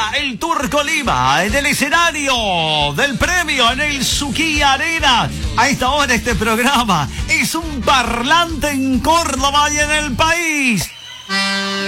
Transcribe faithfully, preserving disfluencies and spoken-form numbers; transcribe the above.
está el Turco Lima en el escenario del premio en el Suquía Arena. A esta hora este programa es un parlante en Córdoba y en el país.